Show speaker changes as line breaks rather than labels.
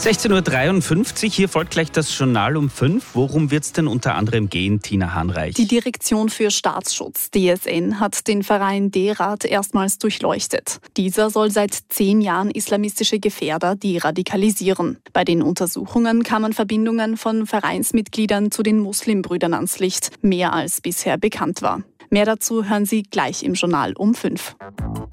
16.53 Uhr, hier folgt gleich das Journal um 5. Worum wird es denn unter anderem gehen, Tina Hanreich?
Die Direktion für Staatsschutz, DSN, hat den Verein D-Rat erstmals durchleuchtet. Dieser soll seit 10 Jahren islamistische Gefährder deradikalisieren. Bei den Untersuchungen kamen Verbindungen von Vereinsmitgliedern zu den Muslimbrüdern ans Licht, mehr als bisher bekannt war. Mehr dazu hören Sie gleich im Journal um 5.